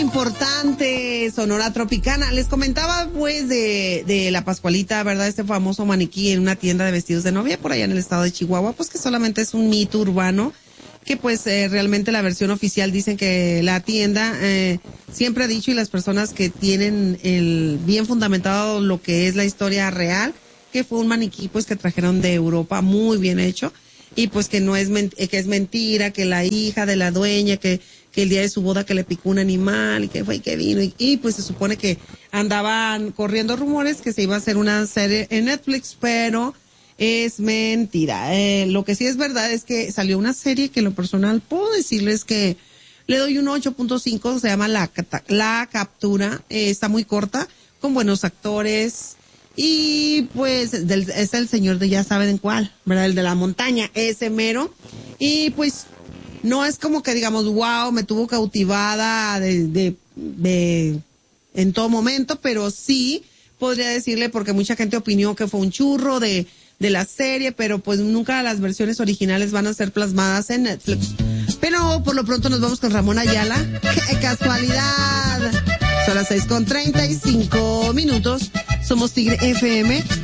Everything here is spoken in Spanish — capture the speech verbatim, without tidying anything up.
importante, Sonora Tropicana. Les comentaba, pues, de, de la Pascualita, ¿verdad? Este famoso maniquí en una tienda de vestidos de novia por allá en el estado de Chihuahua, pues que solamente es un mito urbano, que pues eh, realmente la versión oficial dicen que la tienda eh, siempre ha dicho, y las personas que tienen el bien fundamentado lo que es la historia real, que fue un maniquí pues que trajeron de Europa muy bien hecho, y pues que no es ment- que es mentira, que la hija de la dueña, que que el día de su boda que le picó un animal y que fue y que vino y, y pues se supone que andaban corriendo rumores que se iba a hacer una serie en Netflix, pero es mentira. Eh, lo que sí es verdad es que salió una serie que en lo personal puedo decirles que le doy un ocho punto cinco, se llama La, La Captura, eh, está muy corta, con buenos actores. Y pues del, es el señor de ya saben cuál, ¿verdad? El de la montaña, ese mero. Y pues no es como que digamos, wow, me tuvo cautivada de, de, de, en todo momento, pero sí podría decirle, porque mucha gente opinó que fue un churro de, de la serie, pero pues nunca las versiones originales van a ser plasmadas en Netflix. Pero por lo pronto nos vamos con Ramón Ayala. ¡Qué casualidad! Son las seis con treinta y cinco minutos. Somos Tigre F M.